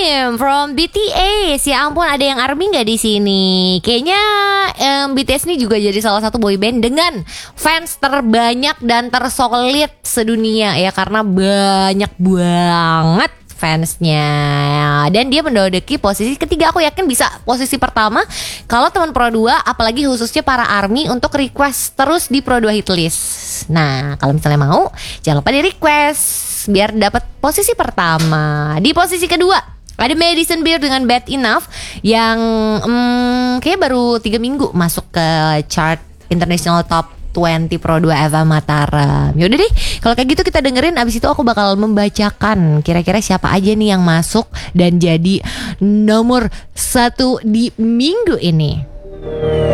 from BTS. Ya ampun, ada yang ARMY nggak di sini? Kayaknya BTS ini juga jadi salah satu boyband dengan fans terbanyak dan tersolid sedunia ya, karena banyak banget fansnya. Dan dia menduduki posisi ketiga. Aku yakin bisa posisi pertama kalau teman Pro 2, apalagi khususnya para ARMY untuk request terus di Pro 2 hitlist. Nah, kalau misalnya mau, jangan lupa di request biar dapat posisi pertama. Di posisi kedua ada Madison Beer dengan Bad Enough yang kayak baru 3 minggu masuk ke chart International Top 20 Pro 2 Eva Mataram. Yaudah deh, kalau kayak gitu kita dengerin. Abis itu aku bakal membacakan kira-kira siapa aja nih yang masuk dan jadi nomor 1 di minggu ini.